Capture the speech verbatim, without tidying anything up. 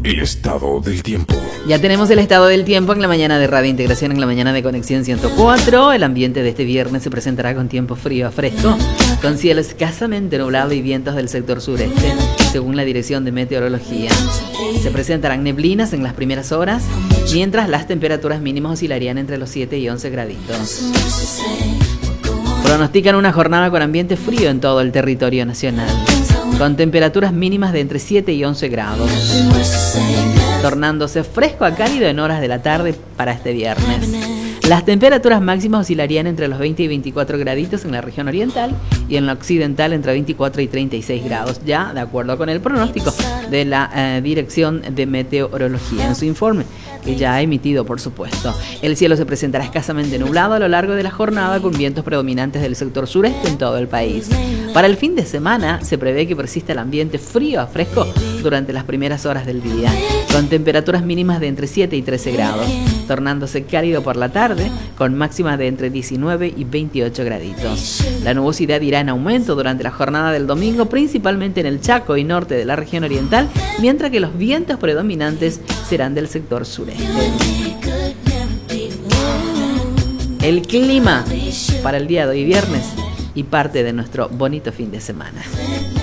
El estado del tiempo. Ya tenemos el estado del tiempo en la mañana de Radio Integración, en la mañana de Conexión ciento cuatro. El ambiente de este viernes se presentará con tiempo frío a fresco, con cielo escasamente nublado y vientos del sector sureste, según la Dirección de Meteorología. Se presentarán neblinas en las primeras horas, mientras las temperaturas mínimas oscilarían entre los siete y once graditos. Pronostican una jornada con ambiente frío en todo el territorio nacional, con temperaturas mínimas de entre siete y once grados, tornándose fresco a cálido en horas de la tarde para este viernes. Las temperaturas máximas oscilarían entre los veinte y veinticuatro graditos en la región oriental y en la occidental entre veinticuatro y treinta y seis grados, ya de acuerdo con el pronóstico de la eh, Dirección de Meteorología en su informe, que ya ha emitido, por supuesto. El cielo se presentará escasamente nublado a lo largo de la jornada, con vientos predominantes del sector sureste en todo el país. Para el fin de semana se prevé que persista el ambiente frío a fresco durante las primeras horas del día, con temperaturas mínimas de entre siete y trece grados, tornándose cálido por la tarde, con máximas de entre diecinueve y veintiocho graditos. La nubosidad irá en aumento durante la jornada del domingo, principalmente en el Chaco y norte de la región oriental, mientras que los vientos predominantes serán del sector sureste. El clima para el día de hoy viernes y parte de nuestro bonito fin de semana.